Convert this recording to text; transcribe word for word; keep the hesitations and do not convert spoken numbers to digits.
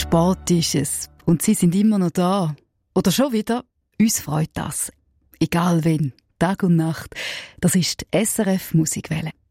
Sport ist es und sie sind immer noch da. Oder schon wieder, uns freut das. Egal wen, Tag und Nacht, das ist die S R F Musikwelle.